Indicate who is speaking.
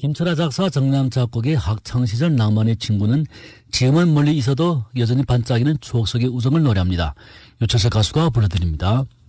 Speaker 1: 김철아 작사 정남 작곡의 학창시절 낭만의 친구는 지금은 멀리 있어도 여전히 반짝이는 추억 속의 우정을 노래합니다. 유철석 가수가 불러드립니다.